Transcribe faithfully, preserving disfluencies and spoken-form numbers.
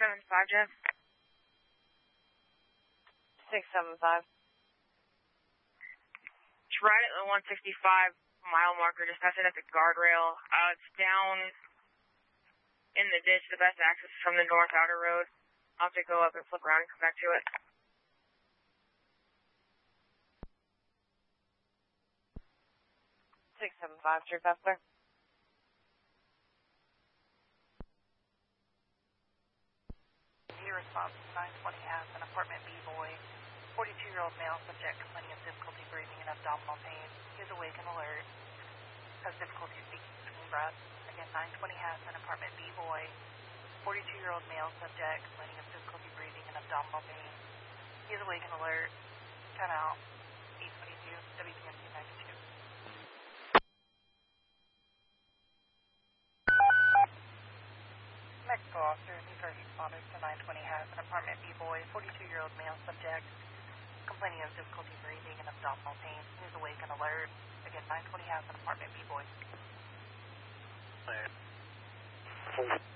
seven five, Jeff. six seven five. It's right at the one sixty-five mile marker, just past it at the guardrail. Uh, it's down in the ditch. The best access is from the north outer road. I'll have to go up and flip around and come back to it. six seven five, True Kessler. Response nine twenty has an apartment B boy, forty-two-year-old male subject complaining of difficulty breathing and abdominal pain. He is awake and alert. Has difficulty speaking between breaths. Again, nine twenty has an apartment B boy, forty-two-year-old male subject complaining of difficulty breathing and abdominal pain. He is awake and alert. Count out. eight twenty-two, W P M C ninety-two. Mexico officer, new first responders to nine twenty has an apartment B boy, forty-two-year-old male subject complaining of difficulty breathing and abdominal pain. He is awake and alert. Again, nine twenty has an apartment B boy. Clear.